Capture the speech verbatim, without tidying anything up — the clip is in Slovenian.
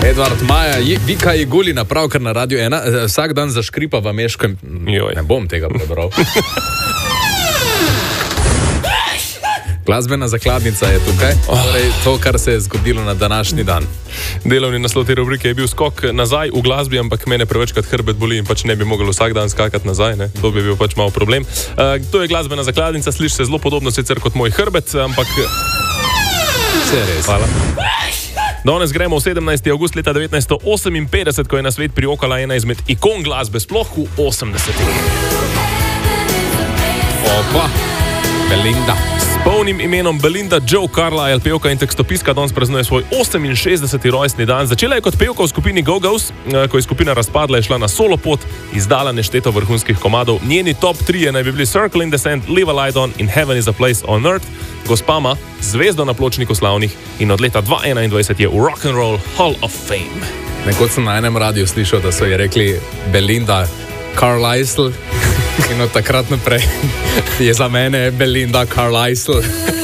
Edvard Maja, Vika Jegulina, pravkar na Radio ena, vsak dan zaškripa v Meškem. Ne bom tega prebral. Glasbena zakladnica je tukaj, torej to, kar se je zgodilo na današnji dan. Delovni naslov te rubrike je bil skok nazaj v glasbi, ampak mene prevečkrat hrbet boli in pač ne bi mogel vsak dan skakati nazaj, ne? To bi bil pač malo problem. Uh, to je glasbena zakladnica, sliši se zelo podobno sicer kot moj hrbet, ampak... Vse res. Hvala. Danes gremo v sedemnajsti avgust leta devetnajststo oseminpetdeset, ko je na svet prijokala ena izmed ikon glasbe, sploh v osemdesetih. Opa, Belinda. S polnim imenom Belinda Joe Carlisle, pevka in tekstopiska, danes praznuje svoj oseminšestdeseti rojstni dan. Začela je kot pevka v skupini Go-Go's, ko je skupina razpadla, je šla na solo pot, izdala nešteto vrhunskih komadov. Njeni top trije naj bi bili Circle in the Sand, Live a Light On in Heaven is a Place on Earth. Gospa ima zvezdo na pločniku slavnih in od leta dva tisoč enaindvajset je v Rock and Roll Hall of Fame. Nekoč sem na enem radiju slišal, da so ji rekli Belinda Carlisle in od takrat naprej je za mene Belinda Carlisle.